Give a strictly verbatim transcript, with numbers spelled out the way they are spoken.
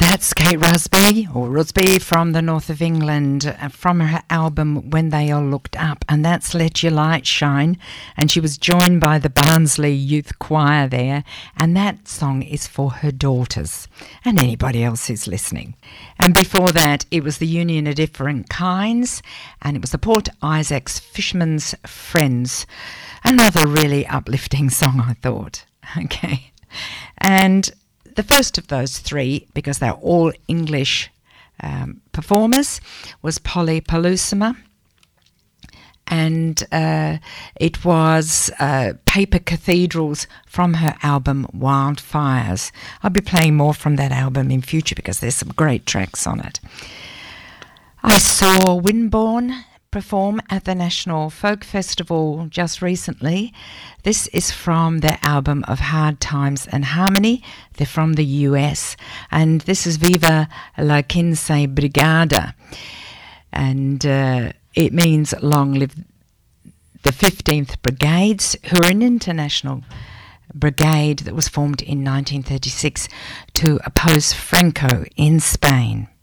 That's Kate Rusby, or Rusby, from the north of England, uh, from her album When They All Looked Up, and that's Let Your Light Shine, and she was joined by the Barnsley Youth Choir there, and that song is for her daughters and anybody else who's listening. And before that, it was the Union of Different Kinds, and it was the Port Isaacs Fishermen's Friends. Another really uplifting song, I thought. Okay. And the first of those three, because they're all English um, performers, was Polly Pelusima, and uh, it was uh, Paper Cathedrals from her album Wildfires. I'll be playing more from that album in future because there's some great tracks on it. I saw Winborne perform at the National Folk Festival just recently. This is from their album of Hard Times and Harmony. They're from the U S, and this is Viva la Quince Brigada, and uh, it means long live the fifteenth Brigades, who are an international brigade that was formed in nineteen thirty-six to oppose Franco in Spain.